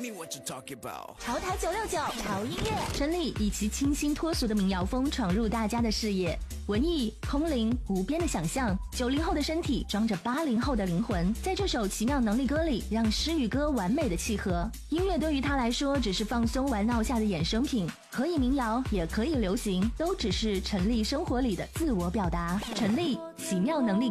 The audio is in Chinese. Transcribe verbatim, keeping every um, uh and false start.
潮台九六九潮音乐，陈粒以其清新脱俗的民谣风闯入大家的视野，文艺、空灵、无边的想象。九零后的身体装着八零后的灵魂，在这首奇妙能力歌里，让诗与歌完美的契合。音乐对于他来说，只是放松玩闹下的衍生品，可以民谣，也可以流行，都只是陈粒生活里的自我表达。陈粒奇妙能力。